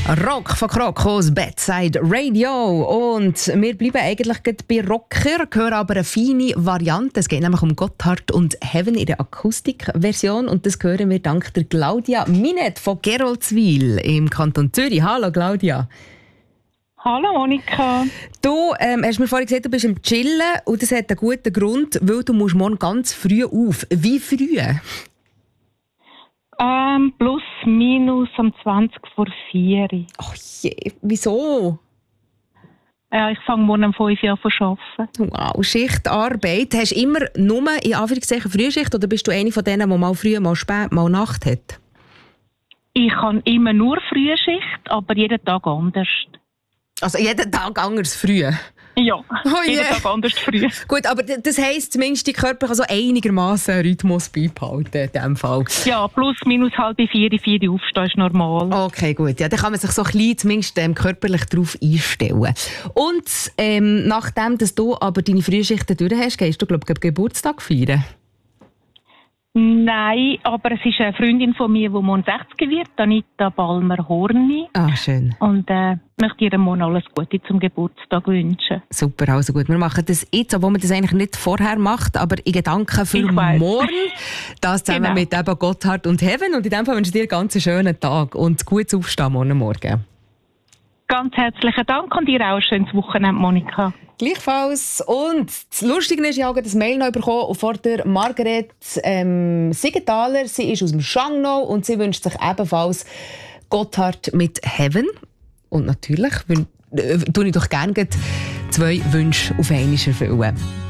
Rock von Krokos Bedside Radio. Und wir bleiben eigentlich bei Rocker, hören aber eine feine Variante. Es geht nämlich um Gotthard und Heaven in der Akustikversion. Und das hören wir dank der Claudia Minet von Geroldswil im Kanton Zürich. Hallo Claudia. Hallo Monika. Du hast mir vorhin gesagt, du bist im Chillen und das hat einen guten Grund, weil du musst morgen ganz früh auf. Wie früh? Plus, minus um 20 vor 4. Ach je, wieso? Ich fange morgen um 5 Uhr an zu arbeiten. Wow, Schichtarbeit. Hast du immer nur in Anführungszeichen Frühschicht oder bist du eine von denen, die mal früh, mal spät, mal Nacht hat? Ich habe immer nur Frühschicht, aber jeden Tag anders. Also jeden Tag anders früh? Ja, oh jeden Tag anders früh. Gut, aber das heisst, zumindest der Körper kann so einigermaßen Rhythmus beibehalten in diesem Fall. Ja, plus, minus halb 4 aufstehen ist normal. Okay, gut. Ja, dann kann man sich so ein bisschen zumindest körperlich darauf einstellen. Und nachdem dass du aber deine Frühschichten durch hast, gehst du, glaube ich, Geburtstag feiern? Nein, aber es ist eine Freundin von mir, die morgen 60 wird, Anita Balmer-Horni. Ah, schön. Und möchte ihr morgen alles Gute zum Geburtstag wünschen. Super, also gut. Wir machen das jetzt, obwohl man das eigentlich nicht vorher macht, aber in Gedanken für morgen. Das zusammen mit eben Gotthard und Heaven. Und in dem Fall wünsche ich dir einen ganz schönen Tag und gutes Aufstehen morgen. Ganz herzlichen Dank und dir auch ein schönes Wochenende, Monika. Gleichfalls. Und das Lustige ist, ich habe das Mail noch bekommen von der Margret Siegenthaler. Sie ist aus dem Schangnau und sie wünscht sich ebenfalls Gotthard mit Heaven. Und natürlich tue ich doch gerne 2 Wünsche auf einmal erfüllen.